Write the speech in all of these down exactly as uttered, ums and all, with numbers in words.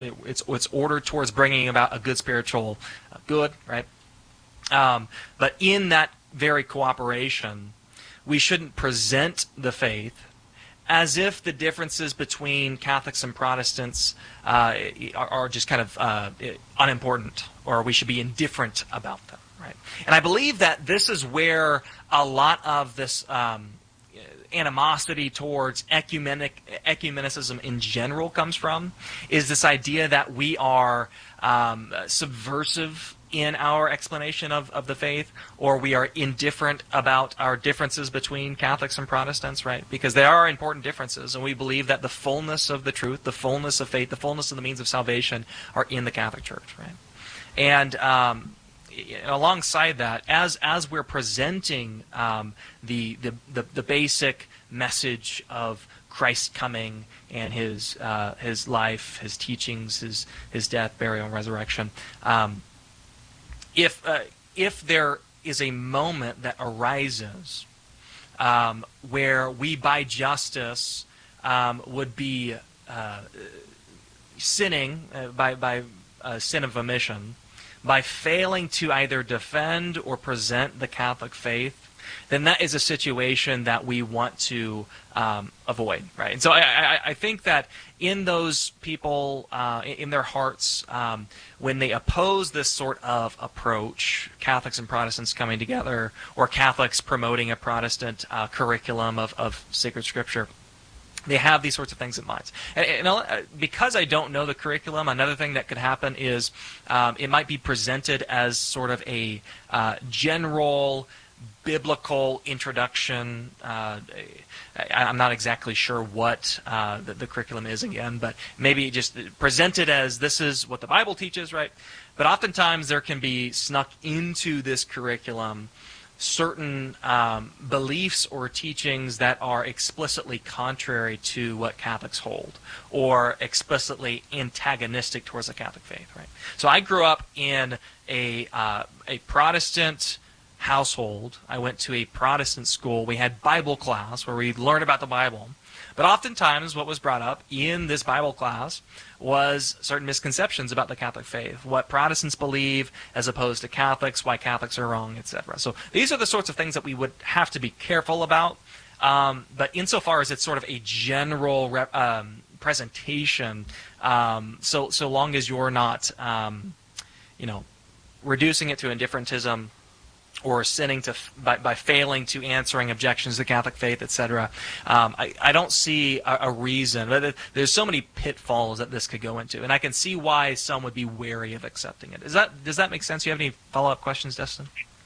It, it's it's ordered towards bringing about a good spiritual uh, good, right? Um, but in that very cooperation, we shouldn't present the faith as if the differences between Catholics and Protestants uh, are, are just kind of uh, unimportant, or we should be indifferent about them, right? And I believe that this is where a lot of this um, animosity towards ecumenic ecumenicism in general comes from, is this idea that we are um, subversive in our explanation of, of the faith, or we are indifferent about our differences between Catholics and Protestants, right? Because there are important differences, and we believe that the fullness of the truth, the fullness of faith, the fullness of the means of salvation are in the Catholic Church, right? And um, alongside that, as as we're presenting um, the, the, the, the basic message of Christ coming and his uh, his life, his teachings, his his death, burial, and resurrection, um, If uh, if there is a moment that arises um, where we, by justice, um, would be uh, sinning uh, by by uh, sin of omission, by failing to either defend or present the Catholic faith, then that is a situation that we want to um, avoid, right? And so I, I, I think that in those people, uh, in their hearts, um, when they oppose this sort of approach, Catholics and Protestants coming together, or Catholics promoting a Protestant uh, curriculum of, of sacred scripture, they have these sorts of things in mind. And, and uh, because I don't know the curriculum, another thing that could happen is um, it might be presented as sort of a uh, general biblical introduction. Uh, I, I'm not exactly sure what uh, the, the curriculum is again, but maybe just presented as this is what the Bible teaches, right? But oftentimes there can be snuck into this curriculum certain um, beliefs or teachings that are explicitly contrary to what Catholics hold, or explicitly antagonistic towards the Catholic faith, right? So I grew up in a uh, a Protestant household. I went to a Protestant school. We had Bible class where we learned about the Bible. But oftentimes what was brought up in this Bible class was certain misconceptions about the Catholic faith, what Protestants believe as opposed to Catholics, why Catholics are wrong, et cetera. So these are the sorts of things that we would have to be careful about. Um, but insofar as it's sort of a general rep, um, presentation, um, so so long as you're not, um, you know, reducing it to indifferentism, or sinning to by, by failing to answering objections to the Catholic faith, et cetera. Um, I, I don't see a, a reason. There's so many pitfalls that this could go into, and I can see why some would be wary of accepting it. Is that does that make sense? Do you have any follow-up questions, Dustin?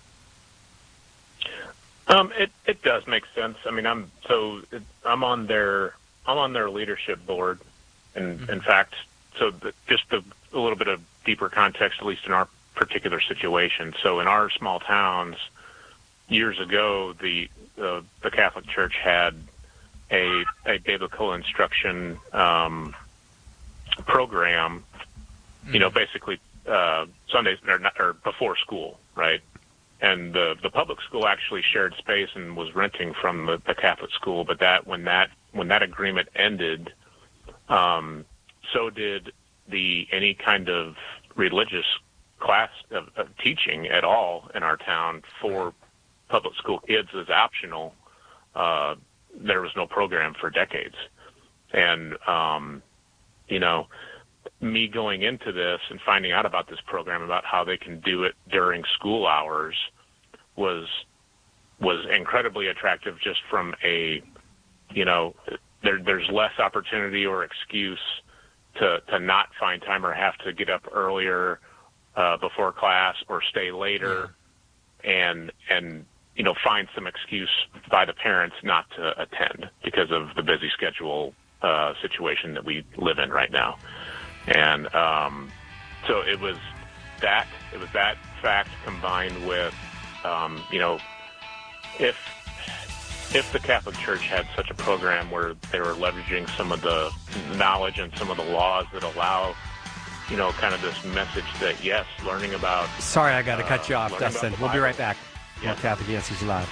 Um, it it does make sense. I mean, I'm so it, I'm on their I'm on their leadership board, and mm-hmm. in fact, so the, just the, a little bit of deeper context, at least in our particular situation. So in our small towns, years ago, the uh, the Catholic Church had a a biblical instruction um, program. Mm-hmm. You know, basically uh, Sundays or, not, or before school, right? And the the public school actually shared space and was renting from the, the Catholic school. But that when that when that agreement ended, um, so did the any kind of religious class of, of teaching at all in our town for public school kids is optional. Uh, there was no program for decades. And, um, you know, me going into this and finding out about this program, about how they can do it during school hours, was was incredibly attractive just from a, you know, there, there's less opportunity or excuse to, to not find time or have to get up earlier Uh, before class or stay later, yeah. and and you know find some excuse by the parents not to attend because of the busy schedule uh, situation that we live in right now. And um, so it was that it was that fact combined with um, you know if if the Catholic Church had such a program where they were leveraging some of the knowledge and some of the laws that allow, you know, kind of this message that, yes, learning about... Sorry, I got to uh, cut you off, Dustin. We'll be right back. Yeah. More Catholic Answers Live.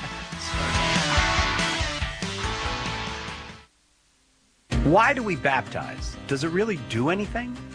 Why do we baptize? Does it really do anything?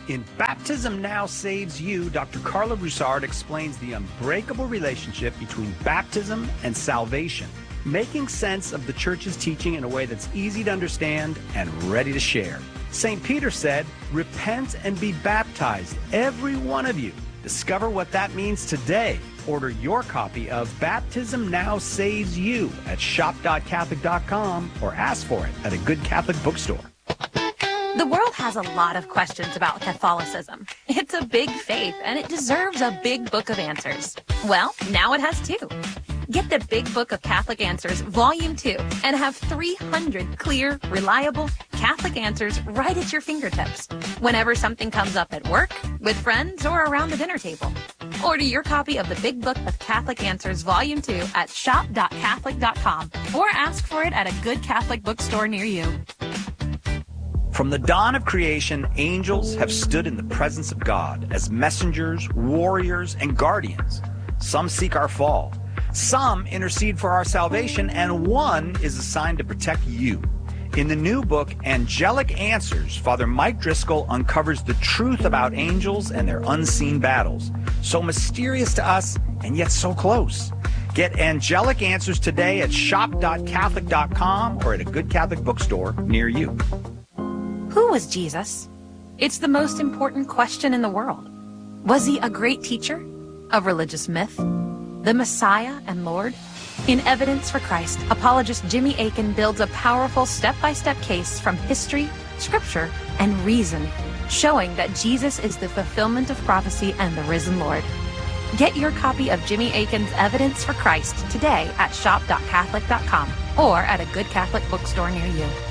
In Baptism Now Saves You, Doctor Carla Broussard explains the unbreakable relationship between baptism and salvation, making sense of the church's teaching in a way that's easy to understand and ready to share. Saint Peter said, "Repent and be baptized, every one of you." Discover what that means today. Order your copy of Baptism Now Saves You at shop dot catholic dot com or ask for it at a good Catholic bookstore. The world has a lot of questions about Catholicism. It's a big faith, and it deserves a big book of answers. Well, now it has two. Get the Big Book of Catholic Answers, Volume two, and have three hundred clear, reliable Catholic answers right at your fingertips, whenever something comes up at work, with friends, or around the dinner table. Order your copy of the Big Book of Catholic Answers, Volume two at shop dot catholic dot com, or ask for it at a good Catholic bookstore near you. From the dawn of creation, angels have stood in the presence of God as messengers, warriors, and guardians. Some seek our fall. Some intercede for our salvation, and one is assigned to protect you. In the new book, Angelic Answers, Father Mike Driscoll uncovers the truth about angels and their unseen battles. So mysterious to us, and yet so close. Get Angelic Answers today at shop dot catholic dot com or at a good Catholic bookstore near you. Who was Jesus? It's the most important question in the world. Was he a great teacher? A religious myth? The Messiah and Lord? In Evidence for Christ, apologist Jimmy Akin builds a powerful step-by-step case from history, scripture, and reason, showing that Jesus is the fulfillment of prophecy and the risen Lord. Get your copy of Jimmy Akin's Evidence for Christ today at shop dot catholic dot com or at a good Catholic bookstore near you.